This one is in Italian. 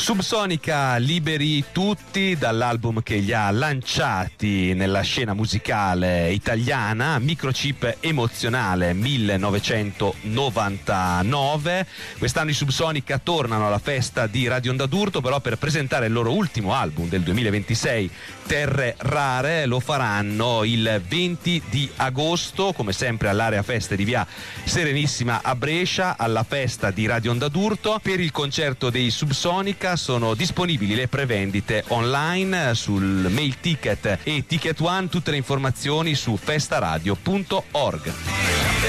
Subsonica, liberi tutti, dall'album che li ha lanciati nella scena musicale italiana, Microchip emozionale 1999. Quest'anno i Subsonica tornano alla festa di Radio Onda d'Urto, però per presentare il loro ultimo album del 2026, Terre Rare. Lo faranno il 20 di agosto, come sempre all'area feste di via Serenissima a Brescia, alla festa di Radio Onda d'Urto. Per il concerto dei Subsonica sono disponibili le prevendite online sul Mail Ticket e Ticket One. Tutte le informazioni su festaradio.org.